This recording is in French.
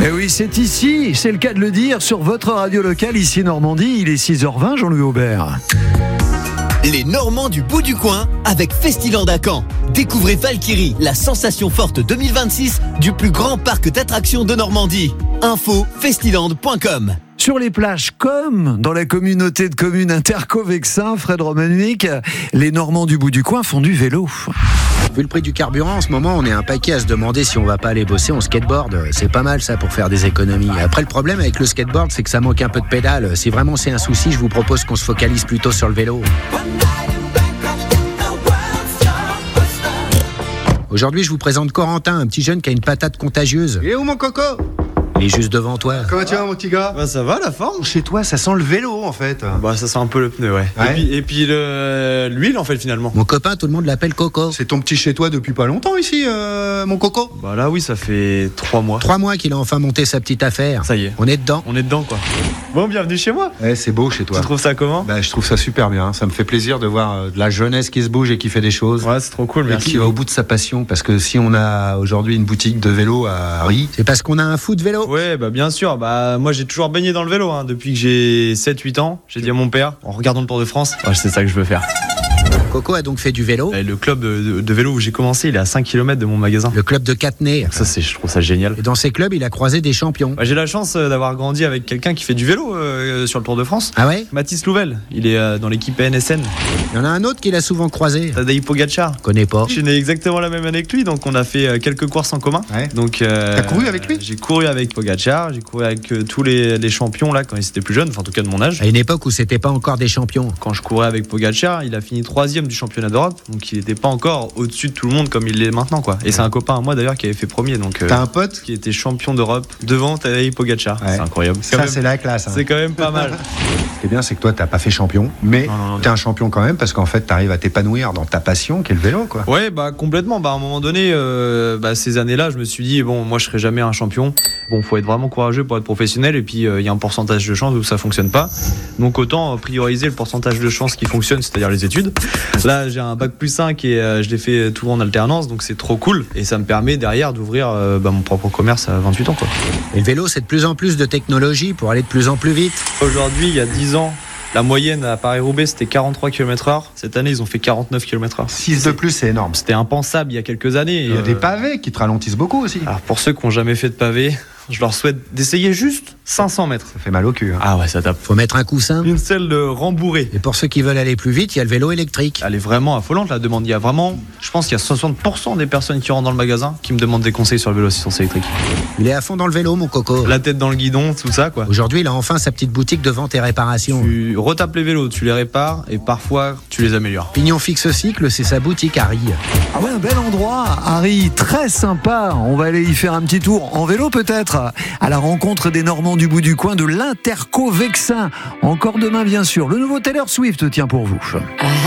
Et oui, c'est ici, c'est le cas de le dire, sur votre radio locale, ici Normandie, il est 6h20, Jean-Louis Aubert. Les Normands du bout du coin avec Festiland à Caen. Découvrez Valkyrie, la sensation forte 2026 du plus grand parc d'attractions de Normandie. Info festiland.com. Sur les plages comme dans la communauté de communes Interco-Vexin, Fred Romanuik, les Normands du bout du coin font du vélo. Vu le prix du carburant, en ce moment, on est un paquet à se demander si on va pas aller bosser en skateboard. C'est pas mal ça pour faire des économies. Après, le problème avec le skateboard, c'est que ça manque un peu de pédale. Si vraiment c'est un souci, je vous propose qu'on se focalise plutôt sur le vélo. Aujourd'hui, je vous présente Corentin, un petit jeune qui a une patate contagieuse. Il est où mon coco? Il est juste devant toi. Comment tu vas mon petit gars? Bah ça va la forme. Chez toi ça sent le vélo en fait. Bah ça sent un peu le pneu ouais. Et puis l'huile en fait finalement. Mon copain, tout le monde l'appelle Coco. C'est ton petit chez toi depuis pas longtemps ici mon coco? Bah là oui ça fait 3 mois. 3 mois qu'il a enfin monté sa petite affaire. Ça y est. On est dedans. On est dedans quoi. Bon bienvenue chez moi. Ouais c'est beau chez toi. Tu trouves ça comment? Bah je trouve ça super bien, ça me fait plaisir de voir de la jeunesse qui se bouge et qui fait des choses. Ouais c'est trop cool Et merci. qui va au bout de sa passion parce que si on a aujourd'hui une boutique de vélo à Ry, C'est parce qu'on a un fou de vélo. Ouais bah bien sûr, bah moi j'ai toujours baigné dans le vélo depuis que j'ai 7-8 ans. J'ai dit à mon père en regardant le Tour de France, c'est ça que je veux faire. Coco a donc fait du vélo. Et le club de vélo où j'ai commencé il est à 5 km de mon magasin. Le club de Catenay. Ça je trouve ça génial. Et dans ces clubs, il a croisé des champions. Bah, j'ai la chance d'avoir grandi avec quelqu'un qui fait du vélo sur le Tour de France. Ah ouais? Mathis Louvel, il est dans l'équipe NSN. Il y en a un autre qu'il a souvent croisé. Tadej Pogacar. Connais pas. Je suis né exactement la même année que lui, donc on a fait quelques courses en commun. Ouais. Donc, T'as couru avec lui? J'ai couru avec Pogacar, j'ai couru avec tous les champions là quand ils étaient plus jeunes, enfin en tout cas de mon âge. À une époque où c'était pas encore des champions. Quand je courais avec Pogacar, il a fini 3e du championnat d'Europe, donc il n'était pas encore au-dessus de tout le monde comme il l'est maintenant quoi. Et c'est un copain à moi d'ailleurs qui avait fait premier, donc T'as un pote? qui était champion d'Europe devant Tadej Pogacar. Ouais. C'est incroyable. Ça c'est la classe. C'est quand même pas mal. Ce qui est bien c'est que toi t'as pas fait champion, mais Non. t'es un champion quand même parce qu'en fait t'arrives à t'épanouir dans ta passion qui est le vélo quoi. Ouais, bah complètement. Bah à un moment donné, ces années-là, je me suis dit bon, moi je serai jamais un champion. Bon, faut être vraiment courageux pour être professionnel. Et puis il y a un pourcentage de chance où ça fonctionne pas. Donc autant prioriser le pourcentage de chance qui fonctionne, c'est-à-dire les études. Là, j'ai un bac plus 5 et je l'ai fait tout en alternance, donc c'est trop cool. Et ça me permet derrière d'ouvrir mon propre commerce à 28 ans quoi. Et le vélo, c'est de plus en plus de technologie pour aller de plus en plus vite. Aujourd'hui, il y a 10 ans. La moyenne à Paris-Roubaix, c'était 43 km/h. Cette année, ils ont fait 49 km/h. 6 de plus c'est énorme. C'était impensable il y a quelques années. Il y a des pavés qui te ralentissent beaucoup aussi. Alors pour ceux qui n'ont jamais fait de pavé, je leur souhaite d'essayer juste 500 mètres. Ça fait mal au cul. Ah ouais, ça tape. Faut mettre un coussin. Une selle rembourrée. Et pour ceux qui veulent aller plus vite, il y a le vélo électrique. Elle est vraiment affolante la demande. Il y a vraiment, je pense qu'il y a 60% des personnes qui rentrent dans le magasin qui me demandent des conseils sur le vélo assistance électrique. Il est à fond dans le vélo, mon coco. La tête dans le guidon, tout ça quoi. Aujourd'hui, il a enfin sa petite boutique de vente et réparation. Tu retapes les vélos, tu les répares et parfois tu les améliores. Pignon Fixe Cycle, c'est sa boutique à Ry. Ah ouais, un bel endroit, Harry, très sympa. On va aller y faire un petit tour en vélo peut-être, à la rencontre des Normands du bout du coin de l'Interco Vexin. Encore demain bien sûr. Le nouveau Taylor Swift tient pour vous.